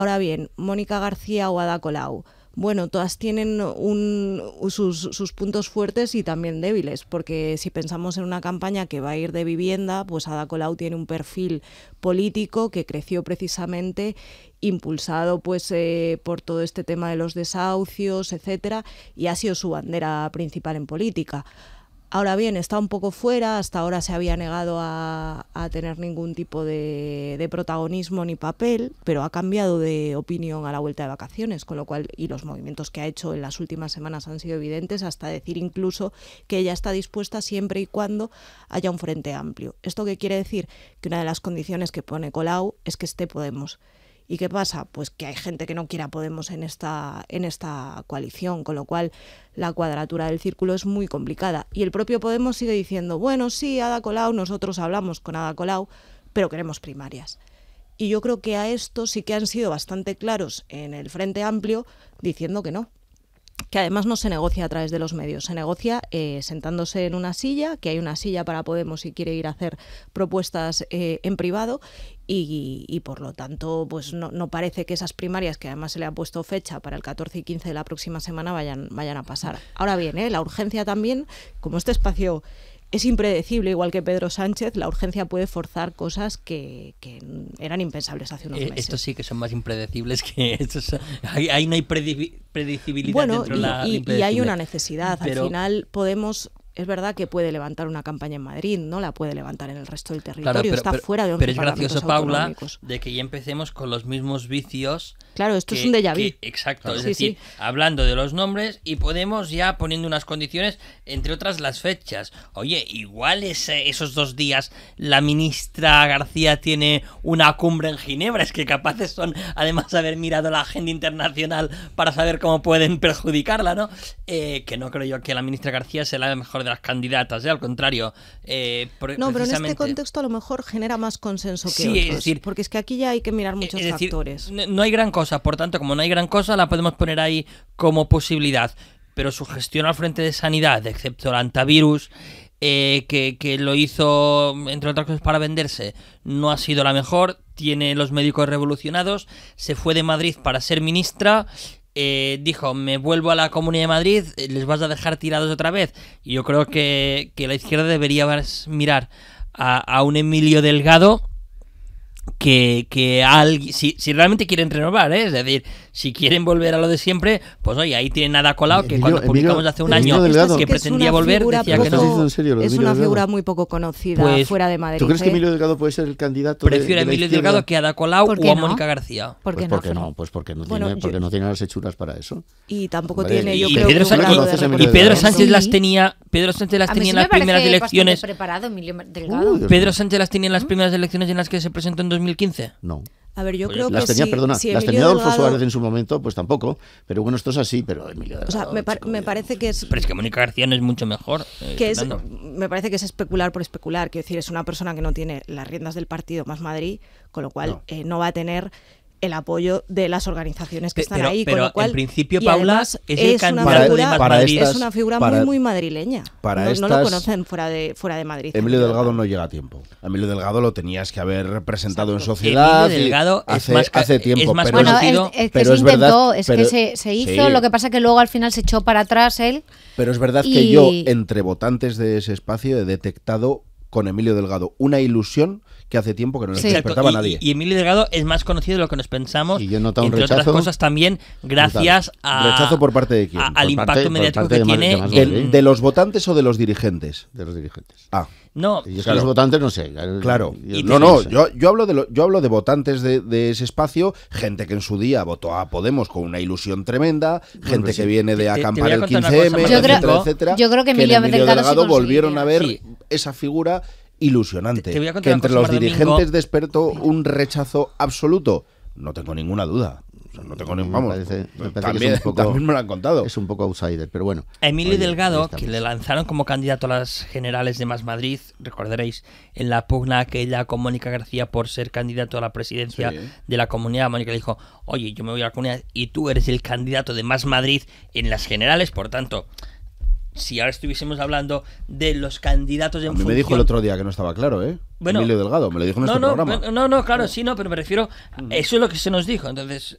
Ahora bien, Mónica García o Ada Colau, bueno, todas tienen sus puntos fuertes y también débiles, porque si pensamos en una campaña que va a ir de vivienda, pues Ada Colau tiene un perfil político que creció precisamente impulsado pues por todo este tema de los desahucios, etcétera, y ha sido su bandera principal en política. Ahora bien, está un poco fuera, hasta ahora se había negado a tener ningún tipo de protagonismo ni papel, pero ha cambiado de opinión a la vuelta de vacaciones, con lo cual, y los movimientos que ha hecho en las últimas semanas han sido evidentes, hasta decir incluso que ella está dispuesta siempre y cuando haya un frente amplio. ¿Esto qué quiere decir? Que una de las condiciones que pone Colau es que esté Podemos. ¿Y qué pasa? Pues que hay gente que no quiere a Podemos en esta coalición, con lo cual la cuadratura del círculo es muy complicada. Y el propio Podemos sigue diciendo, bueno, sí, Ada Colau, nosotros hablamos con Ada Colau, pero queremos primarias. Y yo creo que a esto sí que han sido bastante claros en el Frente Amplio, diciendo que no. Que además no se negocia a través de los medios, se negocia sentándose en una silla, que hay una silla para Podemos si quiere ir a hacer propuestas en privado, y por lo tanto pues no parece que esas primarias, que además se le ha puesto fecha para el 14 y 15 de la próxima semana, vayan a pasar. Ahora bien, la urgencia también, como este espacio es impredecible, igual que Pedro Sánchez, la urgencia puede forzar cosas que eran impensables hace unos meses. Estos sí que son más impredecibles que estos. Ahí no hay predecibilidad, bueno, dentro de la y hay una necesidad. Pero al final Podemos, es verdad que puede levantar una campaña en Madrid, no la puede levantar en el resto del territorio, claro, está fuera de 11 pero es parlamentos gracioso, Paula, autonómicos. de que ya empecemos con los mismos vicios. Claro, esto es un déjà vu. Exacto, claro. Es decir, hablando de los nombres y Podemos ya poniendo unas condiciones, entre otras las fechas. Oye, igual esos 2 días la ministra García tiene una cumbre en Ginebra, es que capaces son además haber mirado la agenda internacional para saber cómo pueden perjudicarla, ¿no? Que no creo yo que la ministra García sea la mejor de las candidatas, al contrario. No, pero en este contexto a lo mejor genera más consenso que otros, es decir, porque es que aquí ya hay que mirar muchos factores. No hay gran cosa, por tanto, como no hay gran cosa, la podemos poner ahí como posibilidad. Pero su gestión al frente de sanidad, excepto el antivirus, que lo hizo, entre otras cosas, para venderse, no ha sido la mejor. Tiene los médicos revolucionados, se fue de Madrid para ser ministra. Dijo, me vuelvo a la Comunidad de Madrid, les vas a dejar tirados otra vez. Y yo creo que la izquierda debería mirar a un Emilio Delgado que si realmente quieren renovar, es decir, si quieren volver a lo de siempre, pues oye, ahí tienen Ada Colau, que cuando publicamos hace un año que pretendía volver, decía que no. Es una figura muy poco conocida fuera de Madrid. ¿Tú crees que Emilio Delgado puede ser el candidato? Prefiero a Emilio Delgado que a Ada Colau o a Mónica García. ¿Por qué no? Pues porque no tiene las hechuras para eso. Y tampoco tiene, yo creo, Pedro Sánchez las tenía en las primeras elecciones. Pedro Sánchez las tenía en las primeras elecciones en las que se presentó en 2015. No. A ver, yo creo las que tenía, si las tenía Adolfo Suárez en su momento, pues tampoco. Pero bueno, esto es así, pero Emilio Delgado, o sea, me parece que es... Pero es que Mónica García no es mucho mejor. Me parece que es especular por especular. Quiero decir, es una persona que no tiene las riendas del partido más Madrid, con lo cual no va a tener el apoyo de las organizaciones que están ahí. Pero con lo cual, en principio, Paula, es el candidato de Más Madrid. Es una figura muy madrileña. No lo conocen fuera de Madrid. Emilio Delgado no llega a tiempo. Emilio Delgado lo tenías que haber presentado en sociedad. Emilio Delgado hace tiempo. Es más pero conocido. Es que se intentó, que se hizo, lo que pasa que luego al final se echó para atrás él. Pero es verdad que yo, entre votantes de ese espacio, he detectado con Emilio Delgado una ilusión que hace tiempo que no nos despertaba a nadie. Y Emilio Delgado es más conocido de lo que nos pensamos, y yo he notado entre otras cosas también gracias ¿Rechazo por parte de quién? Al impacto mediático que tiene. ¿De los votantes o de los dirigentes? De los dirigentes. No, y es que los votantes no sé. Claro. Yo hablo de votantes de ese espacio, gente que en su día votó a Podemos con una ilusión tremenda, gente que viene de acampar el 15M, etcétera. Yo creo que Emilio Delgado volvieron a ver esa figura ilusionante. Que entre los dirigentes despertó un rechazo absoluto. No tengo ninguna duda. No tengo vamos, me parece también me lo han contado. Es un poco outsider, pero bueno. A Emilio Delgado, que le lanzaron como candidato a las generales de Más Madrid, recordaréis, en la pugna aquella con Mónica García por ser candidato a la presidencia de la Comunidad, Mónica le dijo, oye, yo me voy a la Comunidad y tú eres el candidato de Más Madrid en las generales, por tanto... Si ahora estuviésemos hablando de los candidatos en función... me dijo el otro día que no estaba claro, Emilio Delgado, me lo dijo en este programa. Claro, sí, pero me refiero... Eso es lo que se nos dijo. Entonces,